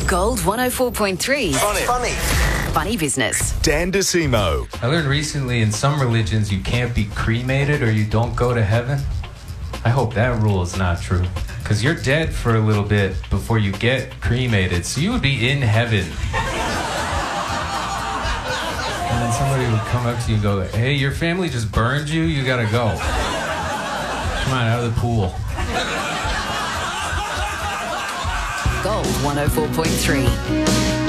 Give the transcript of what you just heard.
Gold 104.3. Funny. Funny business. Dan DeSimo. I learned recently in some religions you can't be cremated or you don't go to heaven. I hope that rule is not true. Because you're dead for a little bit before you get cremated, so you would be in heaven. And then somebody would come up to you and go, hey, your family just burned you, you gotta go. Come on, out of the pool. Gold 104.3.